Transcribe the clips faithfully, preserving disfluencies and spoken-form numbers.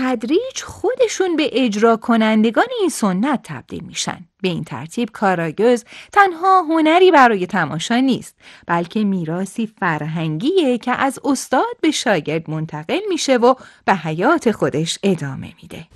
تدریج خودشون به اجرا کنندگان این سنت تبدیل میشن. به این ترتیب کاراگöz تنها هنری برای تماشا نیست، بلکه میراثی فرهنگیه که از استاد به شاگرد منتقل میشه و به حیات خودش ادامه میده.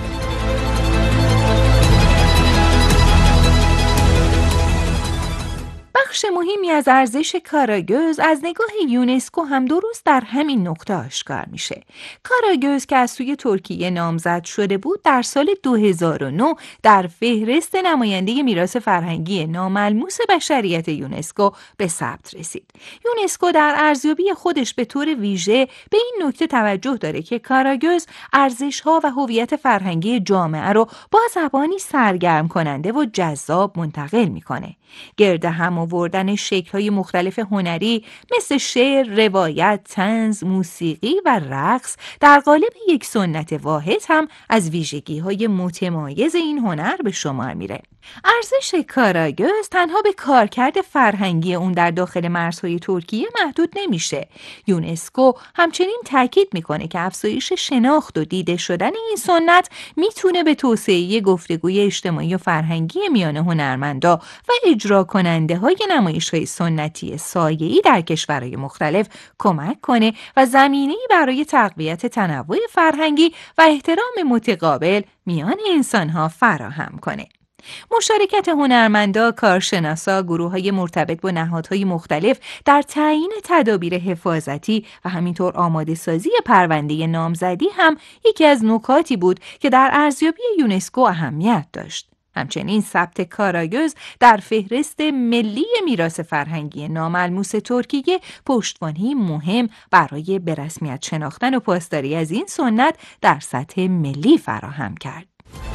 بخش مهمی از ارزش کاراگöz از نگاه یونسکو هم درست در همین نقطه آشکار میشه. کاراگöz که از سوی ترکیه نامزد شده بود، در سال دو هزار و نه در فهرست نماینده میراث فرهنگی ناملموس بشریت یونسکو به ثبت رسید. یونسکو در ارزیابی خودش به طور ویژه به این نکته توجه داره که کاراگöz ارزش‌ها و هویت فرهنگی جامعه رو با زبانی سرگرم کننده و جذاب منتقل میکنه. گرد هم آوردن شکل‌های مختلف هنری مثل شعر، روایت، طنز، موسیقی و رقص در قالب یک سنت واحد هم از ویژگی‌های متمایز این هنر به شمار میره. ارزش کاراگöz تنها به کارکرد فرهنگی اون در داخل مرزهای ترکیه محدود نمیشه. یونسکو همچنین تاکید میکنه که افزایش شناخت و دیده شدن این سنت میتونه به توسعه گفتگوی اجتماعی و فرهنگی میان هنرمندا و اجرا کننده های نمایش‌های سنتی سایه‌ای در کشورهای مختلف کمک کنه و زمینه‌ای برای تقویت تنوع فرهنگی و احترام متقابل میان انسان‌ها فراهم کنه. مشارکت هنرمندا، کارشناسا، گروه‌های مرتبط با نهادهای مختلف در تعیین تدابیر حفاظتی و همینطور آماده سازی پرونده نامزدی هم یکی از نکاتی بود که در ارزیابی یونسکو اهمیت داشت. همچنین ثبت کاراگöz در فهرست ملی میراث فرهنگی ناملموس ترکیه پشتوانه‌ای مهم برای به رسمیت شناختن و پاسداری از این سنت در سطح ملی فراهم کرد.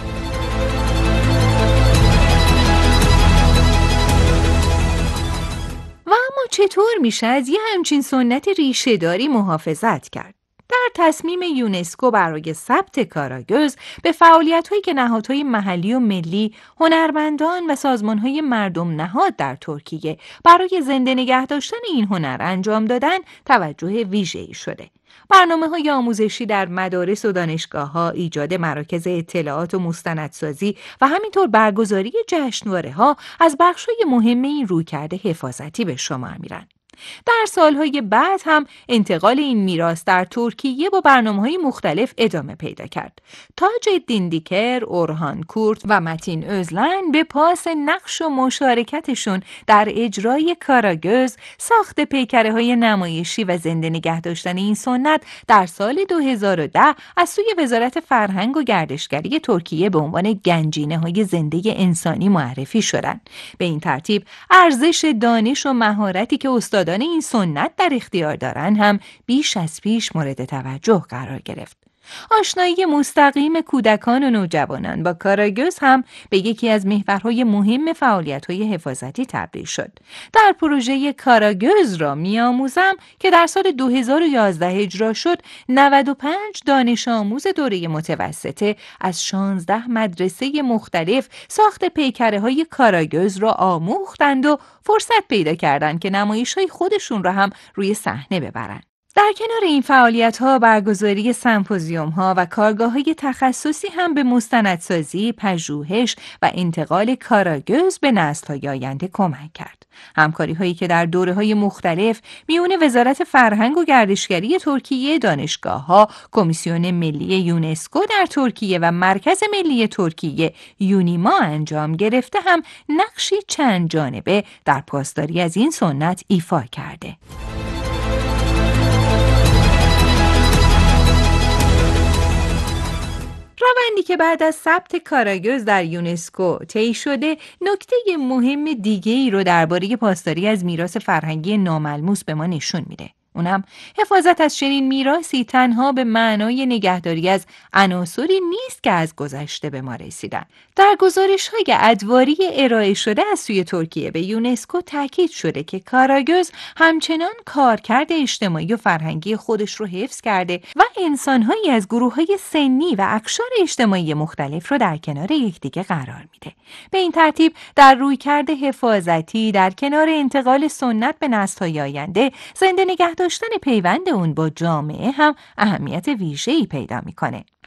و اما چطور میشه از یه همچین سنت ریشه‌داری محافظت کرد؟ در تصمیم یونسکو برای ثبت کاراگöz به فعالیت‌هایی که نهادهای محلی و ملی، هنرمندان و سازمان‌های مردم نهاد در ترکیه برای زنده نگه داشتن این هنر انجام دادن توجه ویژه‌ای شده. برنامه‌های آموزشی در مدارس و دانشگاه‌ها، ایجاد مراکز اطلاعات و مستندسازی و همینطور برگزاری جشنواره‌ها از بخش‌های مهم این رویکرد حفاظتی به شمار میرن. در سالهای بعد هم انتقال این میراث در ترکیه با برنامه‌های مختلف ادامه پیدا کرد. تاج دیندیکر، اورهان کورت و متین özlen به پاس نقش و مشارکتشون در اجرای کاراگöz، ساخت پیکره‌های نمایشی و زنده نگه داشتن این سنت در سال دو هزار و ده از سوی وزارت فرهنگ و گردشگری ترکیه به عنوان گنجینه‌های زنده انسانی معرفی شدند. به این ترتیب ارزش دانش و مهارتی که استاد این سنت در اختیار دارن هم بیش از پیش مورد توجه قرار گرفت. آشنایی مستقیم کودکان و نوجوانان با کاراگöz هم به یکی از محورهای مهم فعالیت‌های حفاظتی تبدیل شد. در پروژه کاراگöz را می‌آموزم که در سال دو هزار و یازده اجرا شد، نود و پنج دانش آموز دوره متوسطه از شانزده مدرسه مختلف ساخت پیکره‌های کاراگöz را آموختند و فرصت پیدا کردند که نمایش‌های خودشون را هم روی صحنه ببرند. در کنار این فعالیت‌ها برگزاری سمپوزیوم‌ها و کارگاه‌های تخصصی هم به مستندسازی، پژوهش و انتقال کاراگöz به نسل‌های آینده کمک کرد. همکاری‌هایی که در دوره‌های مختلف میون وزارت فرهنگ و گردشگری ترکیه، دانشگاه‌ها، کمیسیون ملی یونسکو در ترکیه و مرکز ملی ترکیه یونیما انجام گرفته هم نقشی چند جانبه در پاسداری از این سنت ایفا کرده. روندی که بعد از ثبت کاراگöz در یونسکو طی شده، نکته مهم دیگه‌ای رو درباره پاسداری از میراث فرهنگی ناملموس به ما نشون میده. اونم حفاظت از چنین میراثی تنها به معنای نگهداری از عناصری نیست که از گذشته به ما رسیدن. در گزارش‌های ادواری ارائه شده از سوی ترکیه به یونسکو تاکید شده که کاراگöz همچنان کارکرد اجتماعی و فرهنگی خودش رو حفظ کرده و انسان‌هایی از گروه‌های سنی و اقشار اجتماعی مختلف رو در کنار یکدیگه قرار میده. به این ترتیب در رویکرد حفاظتی در کنار انتقال سنت به نسل‌های آینده، زنده نگه داشتن پیوند اون با جامعه هم اهمیت ویژه‌ای پیدا میکنه.